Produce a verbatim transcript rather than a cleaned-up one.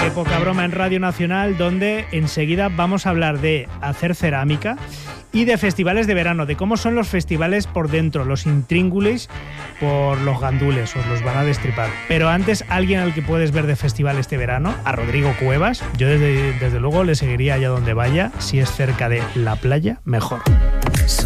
de Poca Broma en Radio Nacional, donde enseguida vamos a hablar de hacer cerámica y de festivales de verano, de cómo son los festivales por dentro, los intríngulis por los gandules, os los van a destripar. Pero antes, alguien al que puedes ver de festival este verano, a Rodrigo Cuevas. Yo desde, desde luego le seguiría allá donde vaya, si es cerca de la playa, mejor.